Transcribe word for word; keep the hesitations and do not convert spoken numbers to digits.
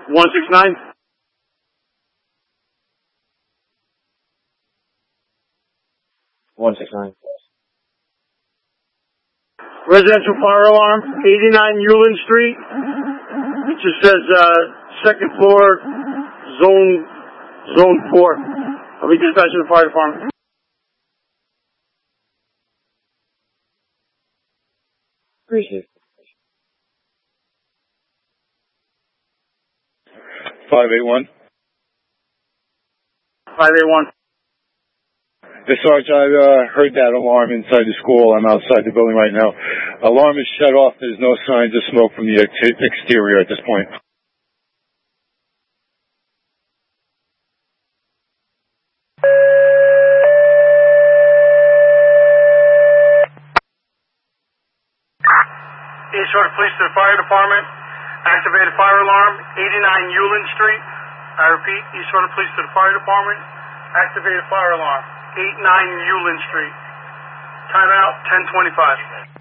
one six nine. one six nine. Residential fire alarm, eighty-nine Euland Street. It just says, uh, second floor, zone, zone four. I'll be dispatching the fire department. Appreciate it. five eight one. five eight one. Yes, Sarge, I uh, heard that alarm inside the school. I'm outside the building right now. Alarm is shut off. There's no signs of smoke from the ex- exterior at this point. East Shore Police to the fire department. Activated fire alarm, eighty-nine Euland Street. I repeat, East Shore Police to the fire department. Activated fire alarm, eighty-nine Euland Street. Timeout, ten twenty-five.